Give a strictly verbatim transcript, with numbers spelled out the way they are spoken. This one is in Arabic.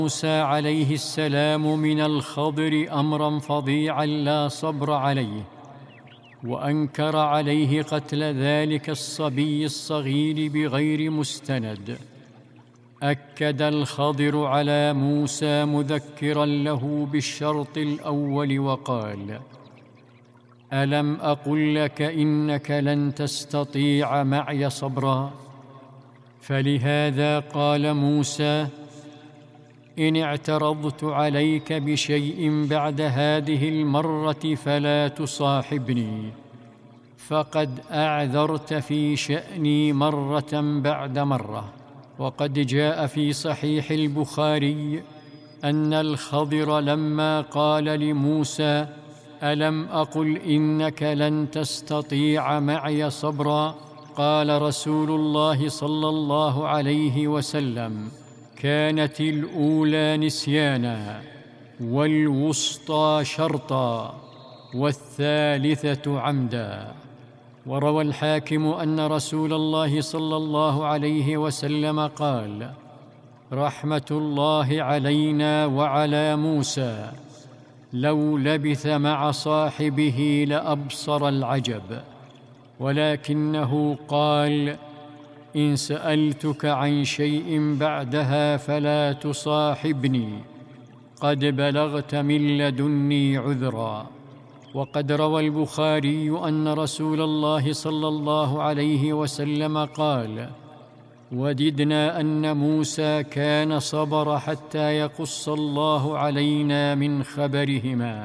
موسى عليه السلام من الخضر أمرا فظيعا لا صبر عليه، وأنكر عليه قتل ذلك الصبي الصغير بغير مستند. أكد الخضر على موسى مذكرا له بالشرط الأول وقال: ألم أقل لك إنك لن تستطيع معي صبرا؟ فلهذا قال موسى: إن اعترضت عليك بشيء بعد هذه المرة فلا تصاحبني، فقد أعذرت في شأني مرة بعد مرة. وقد جاء في صحيح البخاري أن الخضر لما قال لموسى: ألم أقل إنك لن تستطيع معي صبرا؟ قال رسول الله صلى الله عليه وسلم: كانت الأولى نسيانا، والوسطى شرطا، والثالثة عمدا. وروى الحاكم أن رسول الله صلى الله عليه وسلم قال: رحمة الله علينا وعلى موسى، لو لبث مع صاحبه لأبصر العجب. ولكنه قال: إن سألتك عن شيء بعدها فلا تصاحبني، قد بلغت من لدني عذرا. وقد روى البخاري أن رسول الله صلى الله عليه وسلم قال: وددنا أن موسى كان صبر حتى يقص الله علينا من خبرهما.